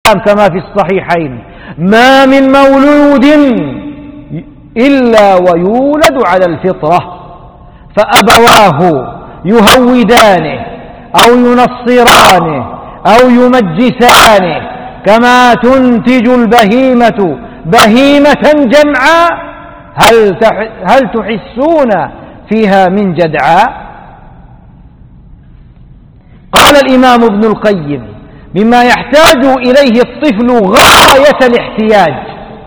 السلام كما في الصحيحين: ما من مولود إلا ويولد على الفطرة، فأبواه يهودانه أو ينصرانه أو يمجسانه كما تنتج البهيمة بهيمة جمعاء هل تحسون فيها من جدعاء. قال الإمام ابن القيم: مما يحتاج إليه الطفل غاية الاحتياج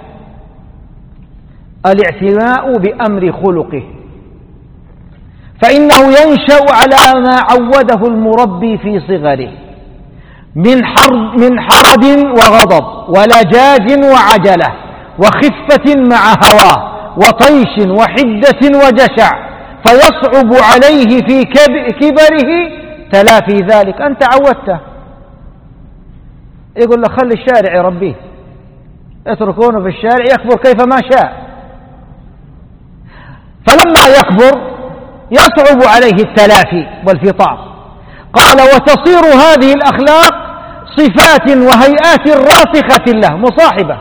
الاعتناء بأمر خلقه، فإنه ينشأ على ما عوده المربي في صغره من حرد وغضب ولجاج وعجلة وخفة مع هواه وطيش وحدة وجشع، فيصعب عليه في كبره تلافي ذلك. أنت عودته، يقول لك خلي الشارع يربيه، اتركونه في الشارع يكبر كيفما شاء، فلما يكبر يصعب عليه التلافي والفطام. قال: وتصير هذه الأخلاق صفات وهيئات راسخة له مصاحبة،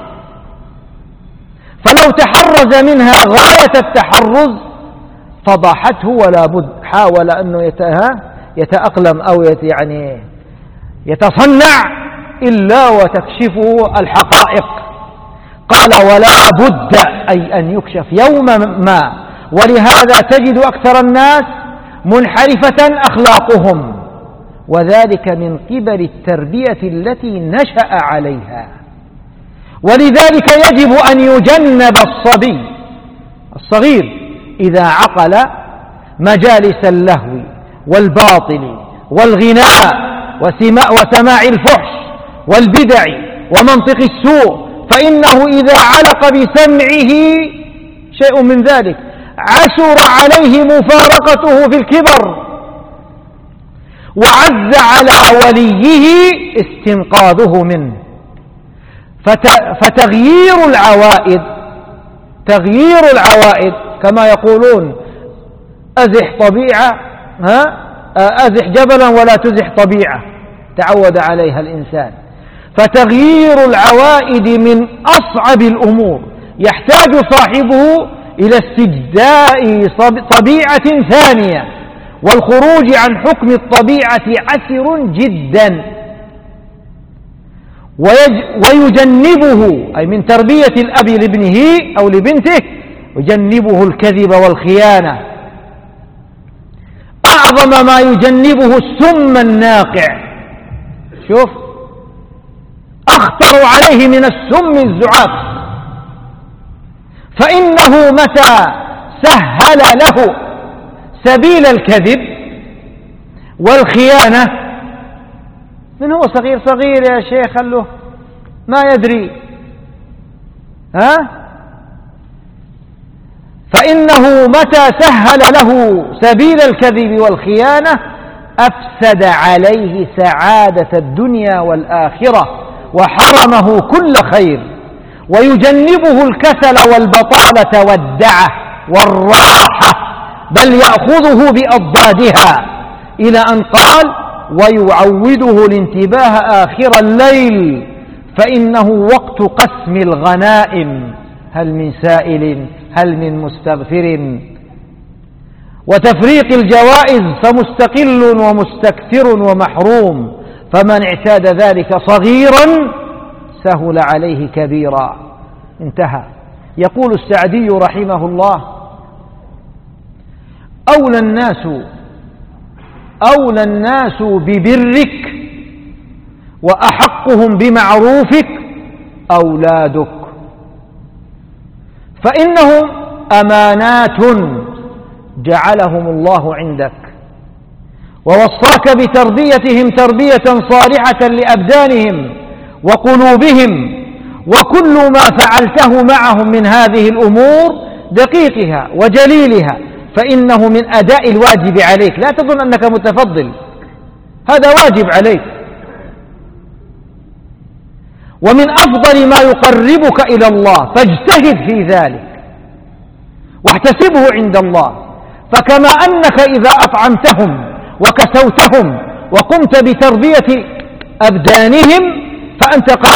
فلو تحرز منها غاية التحرز فضحته ولا بد حاول أنه يتأقلم أو يعني يتصنع إلا وتكشفه الحقائق. قال: ولا بد أي أن يكشف يوما ما، ولهذا تجد أكثر الناس منحرفة أخلاقهم، وذلك من قبل التربية التي نشأ عليها. ولذلك يجب أن يجنب الصبي الصغير إذا عقل مجالس اللهو والباطل والغناء وسماع الفحش والبدع ومنطق السوء، فإنه إذا علق بسمعه شيء من ذلك عسر عليه مفارقته في الكبر، وعز على وليه استنقاذه منه. فتغيير العوائد كما يقولون: أزح طبيعة أزح جبلا ولا تزح طبيعة، تعود عليها الإنسان. فتغيير العوائد من أصعب الأمور، يحتاج صاحبه إلى استجداء طبيعة ثانية، والخروج عن حكم الطبيعة عسر جدا. ويجنبه أي من تربية الأب لابنه أو لبنته، يجنبه الكذب والخيانة. أعظم ما يجنبه السم الناقع، شوف أخطر عليه من السم الزعاف، فإنه متى سهل له سبيل الكذب والخيانة من هو صغير يا شيخ، خلوه ما يدري فإنه متى سهل له سبيل الكذب والخيانة أفسد عليه سعادة الدنيا والآخرة وحرمه كل خير، ويجنبه الكسل والبطالة والدعة والراحة، بل يأخذه بأضدادها، إلى أن قال: ويعوده الانتباه آخر الليل، فإنه وقت قسم الغنائم، هل من سائل هل من مستغفر، وتفريق الجوائز، فمستقل ومستكثر ومحروم، فمن اعتاد ذلك صغيرا سهل عليه كبيرا. انتهى. يقول السعدي رحمه الله: أولى الناس ببرك وأحقهم بمعروفك أولادك، فإنهم أمانات جعلهم الله عندك، ووصاك بتربيتهم تربية صالحة لأبدانهم وقلوبهم، وكل ما فعلته معهم من هذه الأمور دقيقها وجليلها فإنه من أداء الواجب عليك. لا تظن أنك متفضل، هذا واجب عليك، ومن أفضل ما يقربك إلى الله، فاجتهد في ذلك واحتسبه عند الله. فكما أنك إذا أطعمتهم وكسوتهم وقمت بتربية أبدانهم فأنت